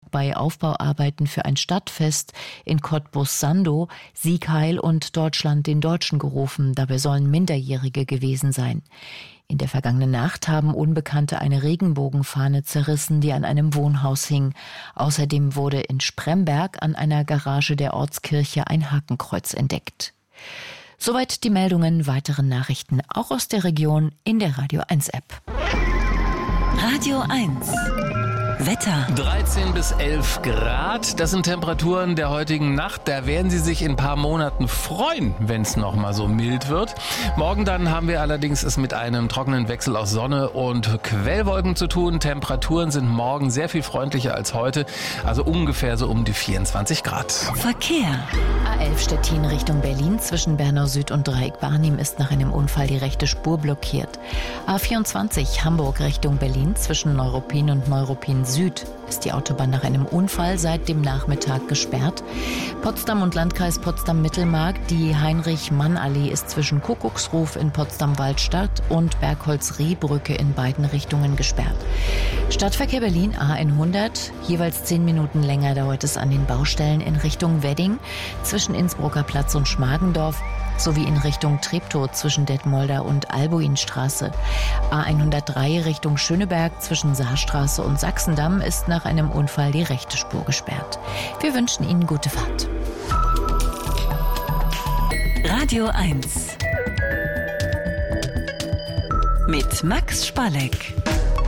Tag bei Aufbauarbeiten für ein Stadtfest in Cottbus-Sandow Sieg Heil und Deutschland den Deutschen gerufen. Dabei sollen Minderjährige gewesen sein. In der vergangenen Nacht haben Unbekannte eine Regenbogenfahne zerrissen, die an einem Wohnhaus hing. Außerdem wurde in Spremberg an einer Garage der Ortskirche ein Hakenkreuz entdeckt. Soweit die Meldungen. Weitere Nachrichten auch aus der Region in der Radio 1 App. Radio 1 Wetter. 13 bis 11 Grad, das sind Temperaturen der heutigen Nacht. Da werden Sie sich in ein paar Monaten freuen, wenn es noch mal so mild wird. Morgen dann haben wir allerdings es mit einem trockenen Wechsel aus Sonne und Quellwolken zu tun. Temperaturen sind morgen sehr viel freundlicher als heute, also ungefähr so um die 24 Grad. Verkehr. A11 Stettin Richtung Berlin zwischen Bernau Süd und Dreieck Barnim ist nach einem Unfall die rechte Spur blockiert. A24 Hamburg Richtung Berlin zwischen Neuruppin und Neuruppin Süd ist die Autobahn nach einem Unfall seit dem Nachmittag gesperrt. Potsdam und Landkreis Potsdam-Mittelmark, die Heinrich-Mann-Allee ist zwischen Kuckucksruf in Potsdam-Waldstadt und Bergholz-Rehbrücke in beiden Richtungen gesperrt. Stadtverkehr Berlin A100, jeweils 10 Minuten länger dauert es an den Baustellen in Richtung Wedding zwischen Innsbrucker Platz und Schmargendorf sowie in Richtung Treptow zwischen Detmolder und Albuinstraße. A103 Richtung Schöneberg zwischen Saarstraße und Sachsendamm ist nach einem Unfall die rechte Spur gesperrt. Wir wünschen Ihnen gute Fahrt. Radio 1 mit Max Spalleck.